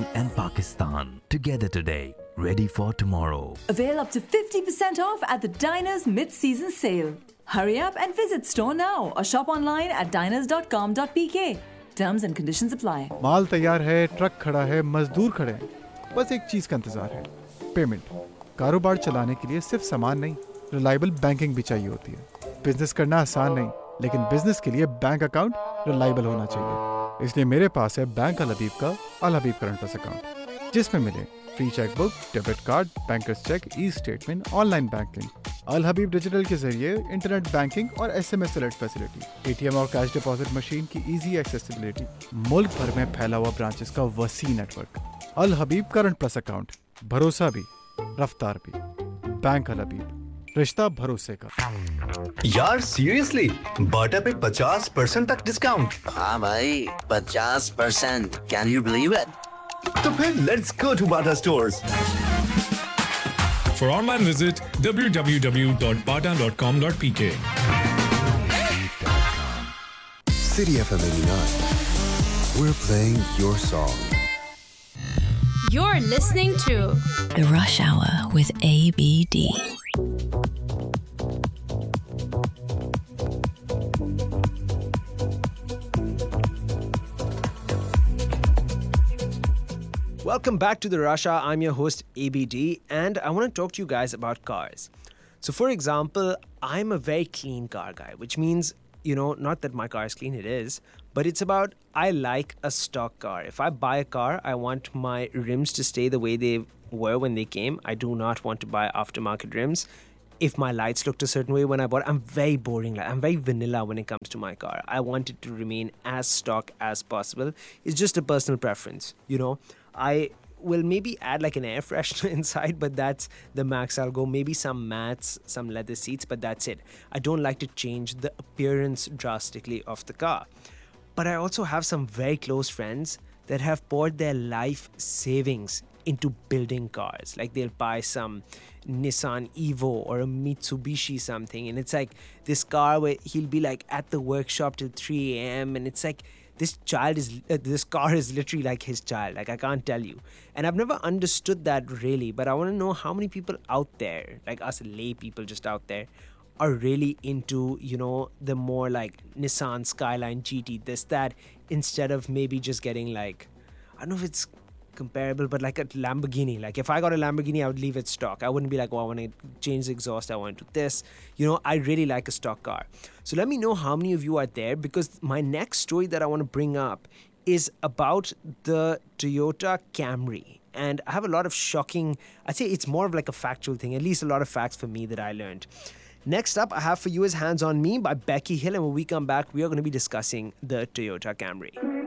and Pakistan together today, ready for tomorrow. Avail up to 50% off at the Diners mid-season sale. Hurry up and visit store now or shop online at diners.com.pk. Terms and conditions apply. माल तैयार है, truck खड़ा है, मजदूर खड़े हैं, बस एक चीज का इंतजार है, पेमेंट। कारोबार चलाने के लिए सिर्फ सामान नहीं, रिलायबल बैंकिंग भी चाहिए होती है। बिजनेस करना आसान नहीं, लेकिन बिजनेस के लिए बैंक अकाउंट रिलायबल होना चाहिए। इसलिए मेरे पास है बैंक अल हबीब का अल हबीब करंट प्लस अकाउंट, जिसमें मिले free chequebook, debit card, bankers check, e statement, online banking, अल हबीब डिजिटल के जरिए इंटरनेट बैंकिंग और SMS अलर्ट फैसिलिटी, ATM और कैश डिपॉजिट मशीन की इजी एक्सेसिबिलिटी, मुल्क भर में फैला हुआ ब्रांचेस का वसी नेटवर्क। अल हबीब करंट प्लस अकाउंट, भरोसा भी, रफ्तार भी। बैंक अल हबीब, रिश्ता भरोसे का। यार सीरियसली, बाटा पे 50% तक डिस्काउंट। हाँ भाई, 50%। Can you believe it? तो फिर let's go to Bata stores. For online visit www.bata.com.pk. City FM 89. We're playing your song. You're listening to The Rush Hour with ABD. Welcome back to the Rush Hour. I'm your host ABD, and I want to talk to you guys about cars. So for example, I'm a very clean car guy, which means, not that my car is clean, it is, but it's about I like a stock car. If I buy a car, I want my rims to stay the way they were when they came. I do not want to buy aftermarket rims. If my lights looked a certain way when I bought it, I'm very boring. I'm very vanilla when it comes to my car. I want it to remain as stock as possible. It's just a personal preference, I will maybe add like an air freshener inside, but that's the max I'll go. Maybe some mats, some leather seats, but that's it. I don't like to change the appearance drastically of the car. But I also have some very close friends that have poured their life savings into building cars. Like they'll buy some Nissan Evo or a Mitsubishi something, and it's like this car where he'll be like at the workshop till 3 a.m. and it's like this car is literally like his child. Like I can't tell you. And I've never understood that really, but I want to know how many people out there, like us lay people just out there, are really into, the more like Nissan Skyline GT, this, that, instead of maybe just getting like, I don't know if it's comparable, but like a Lamborghini. Like if I got a Lamborghini, I would leave it stock. I wouldn't be like, I want to change the exhaust, I want to do this. I really like a stock car. So let me know how many of you are there, because my next story that I want to bring up is about the Toyota Camry. And I have a lot of shocking, I'd say it's more of like a factual thing, at least a lot of facts for me that I learned. Next up, I have for you is Hands on Me by Becky Hill. And when we come back, we are going to be discussing the Toyota Camry.